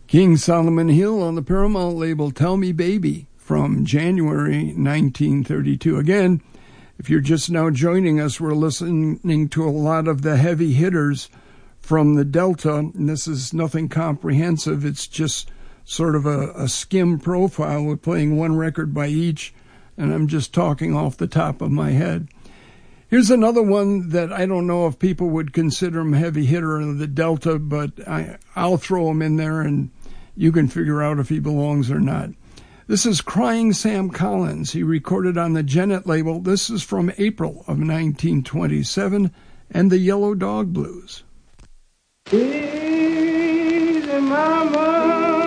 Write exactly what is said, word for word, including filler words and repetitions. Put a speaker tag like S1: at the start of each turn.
S1: King Solomon Hill on the Paramount label, Tell Me Baby, from January nineteen thirty-two. Again, if you're just now joining us, we're listening to a lot of the heavy hitters from the Delta, and this is nothing comprehensive. It's just sort of a, a skim profile. We're playing one record by each, and I'm just talking off the top of my head. Here's another one that I don't know if people would consider him heavy hitter in the Delta, but I, I'll throw him in there, and you can figure out if he belongs or not. This is Crying Sam Collins. He recorded on the Genet label. This is from April of nineteen twenty-seven, and the Yellow Dog Blues.
S2: Easy, mama.